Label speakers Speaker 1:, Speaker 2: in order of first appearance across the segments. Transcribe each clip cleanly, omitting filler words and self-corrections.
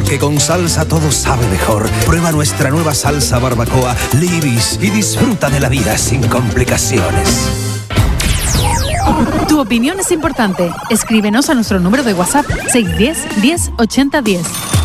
Speaker 1: porque con salsa todo sabe mejor. Prueba nuestra nueva salsa barbacoa Libis y disfruta de la vida sin complicaciones.
Speaker 2: Tu opinión es importante. Escríbenos a nuestro número de WhatsApp 610 10 80 10.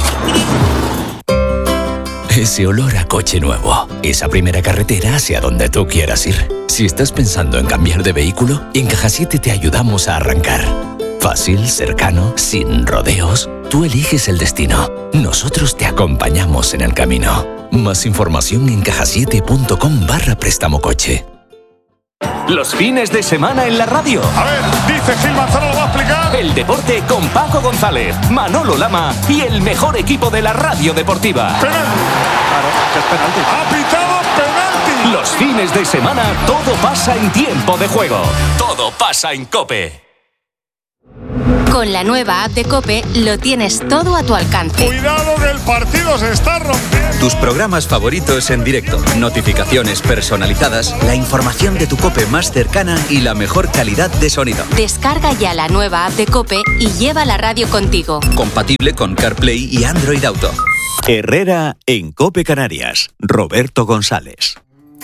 Speaker 3: Ese olor a coche nuevo, esa primera carretera hacia donde tú quieras ir. Si estás pensando en cambiar de vehículo, en Caja 7 te ayudamos a arrancar. Fácil, cercano, sin rodeos. Tú eliges el destino. Nosotros te acompañamos en el camino. Más información en cajasiete.com/préstamo coche.
Speaker 4: Los fines de semana en la radio.
Speaker 5: A ver, dice Gil Manzano, lo va a explicar.
Speaker 4: El deporte con Paco González, Manolo Lama y el mejor equipo de la radio deportiva.
Speaker 5: Penalti.
Speaker 4: Claro, que es penalti.
Speaker 5: Ha pitado penalti.
Speaker 4: Los fines de semana todo pasa en tiempo de juego. Todo pasa en COPE.
Speaker 6: Con la nueva app de COPE lo tienes todo a tu alcance.
Speaker 5: Cuidado que el partido se está rompiendo.
Speaker 7: Tus programas favoritos en directo, notificaciones personalizadas, la información de tu COPE más cercana y la mejor calidad de sonido.
Speaker 6: Descarga ya la nueva app de COPE y lleva la radio contigo.
Speaker 7: Compatible con CarPlay y Android Auto.
Speaker 8: Herrera en COPE Canarias. Roberto González.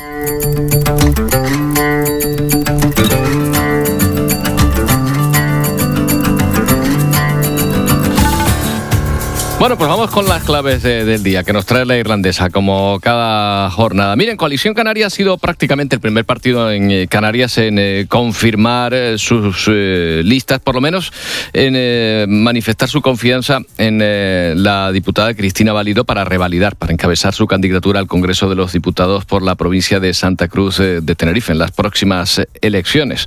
Speaker 9: Bueno, pues vamos con las claves del día que nos trae la irlandesa, como cada jornada. Miren, Coalición Canaria ha sido prácticamente el primer partido en Canarias en confirmar sus listas, por lo menos en manifestar su confianza en la diputada Cristina Valido para revalidar, para encabezar su candidatura al Congreso de los Diputados por la provincia de Santa Cruz de Tenerife en las próximas elecciones.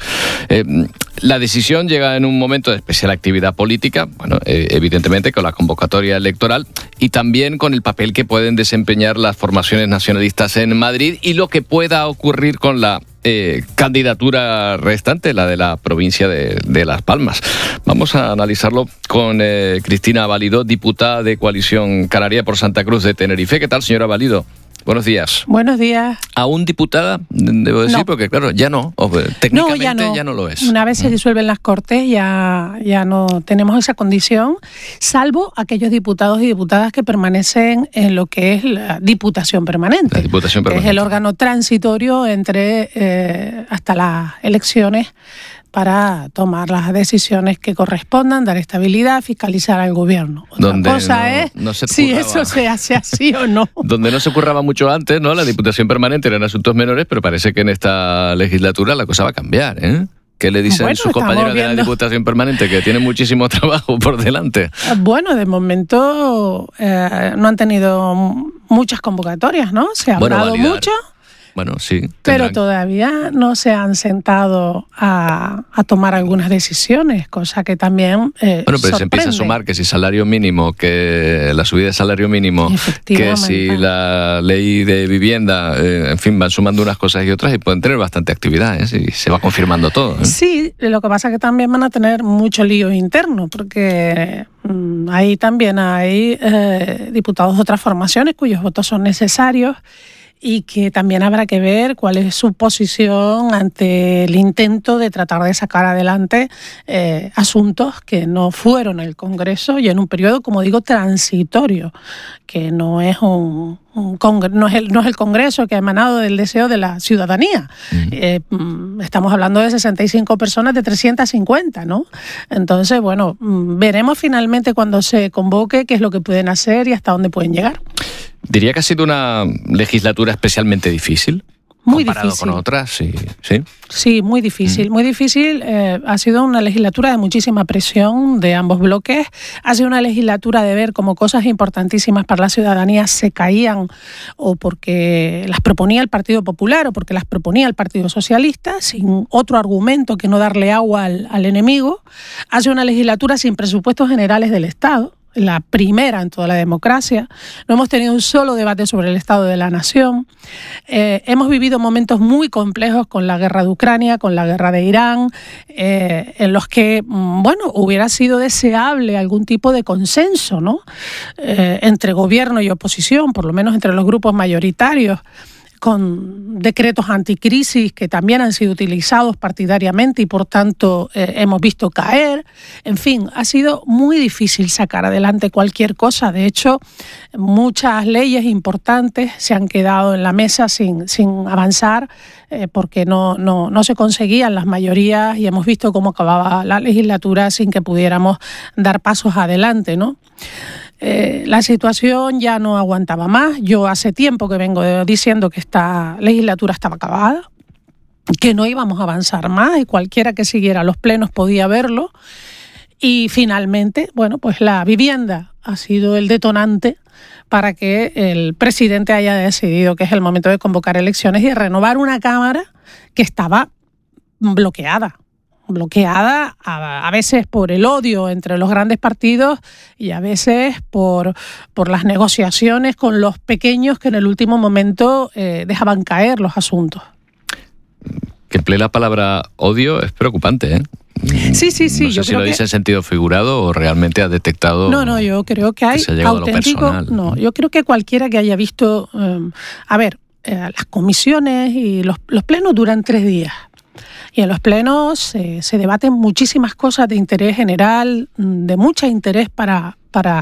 Speaker 9: La decisión llega en un momento de especial actividad política, bueno, evidentemente con la convocatoria electoral y también con el papel que pueden desempeñar las formaciones nacionalistas en Madrid y lo que pueda ocurrir con la candidatura restante, la de la provincia de Las Palmas. Vamos a analizarlo con Cristina Valido, diputada de Coalición Canaria por Santa Cruz de Tenerife. ¿Qué tal, señora Valido? Buenos días.
Speaker 10: Buenos días.
Speaker 9: ¿Aún diputada? Debo decir, no. Porque claro, ya no. Técnicamente ya no lo es.
Speaker 10: Una vez se disuelven las Cortes ya no tenemos esa condición, salvo aquellos diputados y diputadas que permanecen en lo que es la Diputación Permanente.
Speaker 9: La Diputación Permanente.
Speaker 10: Que es el órgano transitorio entre hasta las elecciones para tomar las decisiones que correspondan, dar estabilidad, fiscalizar al gobierno. Otra cosa es si eso se hace así o no.
Speaker 9: Donde no se curraba mucho antes, ¿no? La Diputación Permanente eran asuntos menores, pero parece que en esta legislatura la cosa va a cambiar, ¿eh? ¿Qué le dicen sus compañeros de la Diputación Permanente? Que tienen muchísimo trabajo por delante.
Speaker 10: Bueno, de momento no han tenido muchas convocatorias, ¿no? Se ha hablado mucho.
Speaker 9: Bueno, sí.
Speaker 10: Pero todavía no se han sentado a tomar algunas decisiones, cosa que también
Speaker 9: bueno, pero
Speaker 10: sorprende.
Speaker 9: Se empieza a sumar que si salario mínimo, que la subida de salario mínimo, que si la ley de vivienda, en fin, van sumando unas cosas y otras y pueden tener bastante actividad, ¿eh? Y se va confirmando todo, ¿eh?
Speaker 10: Sí, lo que pasa es que también van a tener mucho lío interno, porque ahí también hay diputados de otras formaciones cuyos votos son necesarios y que también habrá que ver cuál es su posición ante el intento de tratar de sacar adelante asuntos que no fueron el Congreso y en un periodo, como digo, transitorio, que no es no es el Congreso que ha emanado del deseo de la ciudadanía. Estamos hablando de 65 personas de 350, ¿no? Entonces, bueno, veremos finalmente cuando se convoque qué es lo que pueden hacer y hasta dónde pueden llegar.
Speaker 9: Diría que ha sido una legislatura especialmente difícil.
Speaker 10: Muy
Speaker 9: comparado
Speaker 10: difícil.
Speaker 9: Con otras, sí.
Speaker 10: Sí, muy difícil, muy difícil. Ha sido una legislatura de muchísima presión de ambos bloques. Ha sido una legislatura de ver cómo cosas importantísimas para la ciudadanía se caían o porque las proponía el Partido Popular o porque las proponía el Partido Socialista, sin otro argumento que no darle agua al enemigo. Ha sido una legislatura sin presupuestos generales del Estado, la primera en toda la democracia. No hemos tenido un solo debate sobre el estado de la nación. Hemos vivido momentos muy complejos con la guerra de Ucrania, con la guerra de Irán, en los que, bueno, hubiera sido deseable algún tipo de consenso, ¿no? Entre gobierno y oposición, por lo menos entre los grupos mayoritarios. con decretos anticrisis que también han sido utilizados partidariamente y por tanto hemos visto caer. En fin, ha sido muy difícil sacar adelante cualquier cosa. De hecho, muchas leyes importantes se han quedado en la mesa sin avanzar porque no se conseguían las mayorías y hemos visto cómo acababa la legislatura sin que pudiéramos dar pasos adelante, ¿no? La situación ya no aguantaba más. Yo hace tiempo que vengo diciendo que esta legislatura estaba acabada, que no íbamos a avanzar más y cualquiera que siguiera los plenos podía verlo. Y finalmente, bueno, pues la vivienda ha sido el detonante para que el presidente haya decidido que es el momento de convocar elecciones y de renovar una Cámara que estaba bloqueada a veces por el odio entre los grandes partidos y a veces por las negociaciones con los pequeños que en el último momento dejaban caer los asuntos.
Speaker 9: Que emplee la palabra odio es preocupante, ¿eh?
Speaker 10: Sí.
Speaker 9: No sé si lo dice en sentido figurado o realmente ha detectado.
Speaker 10: No, yo creo que hay auténtico. No, yo creo que cualquiera que haya visto, las comisiones y los plenos duran 3 días. Y en los plenos se debaten muchísimas cosas de interés general, de mucho interés para